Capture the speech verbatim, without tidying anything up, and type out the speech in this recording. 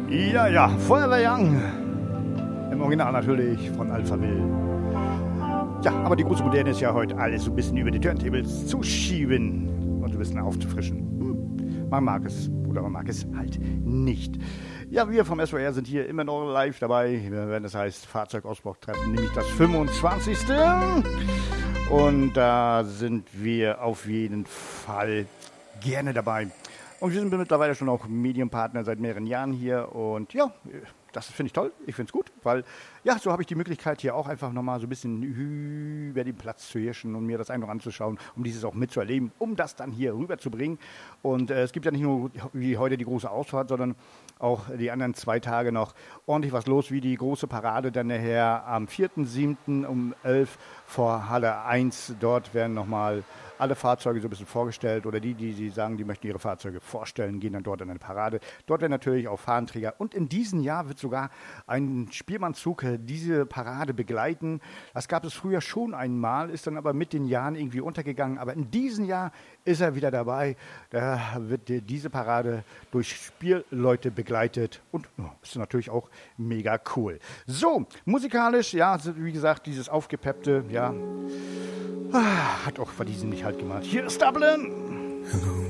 Ja, ja, Forever Young. Im Original natürlich von Alpha Will. Ja, aber die große Moderne ist ja heute alles so ein bisschen über die Turntables zu schieben und ein bisschen aufzufrischen. Hm. Man mag es oder man mag es halt nicht. Ja, wir vom S W R sind hier immer noch live dabei, wenn das heißt Fahrzeugausbautreffen, nämlich das fünfundzwanzigste. Und da sind wir auf jeden Fall gerne dabei. Und wir sind mittlerweile schon auch Medienpartner seit mehreren Jahren hier. Und ja, das finde ich toll. Ich finde es gut, weil ja, so habe ich die Möglichkeit, hier auch einfach nochmal so ein bisschen über den Platz zu hirschen und mir das einfach anzuschauen, um dieses auch mitzuerleben, um das dann hier rüberzubringen. Und äh, es gibt ja nicht nur wie heute die große Ausfahrt, sondern auch die anderen zwei Tage noch ordentlich was los, wie die große Parade dann nachher am vierten siebten um elf vor Halle eins. Dort werden nochmal alle Fahrzeuge so ein bisschen vorgestellt oder die, die, die sagen, die möchten ihre Fahrzeuge vorstellen, gehen dann dort in eine Parade. Dort werden natürlich auch Fahnenträger und in diesem Jahr wird sogar ein Spielmannszug diese Parade begleiten. Das gab es früher schon einmal, ist dann aber mit den Jahren irgendwie untergegangen. Aber in diesem Jahr ist er wieder dabei. Da wird diese Parade durch Spielleute begleitet und oh, ist natürlich auch mega cool. So, musikalisch, ja, wie gesagt, dieses aufgepeppte, ja, hat auch Verdiesen nicht halt gemacht. Hier ist Dublin.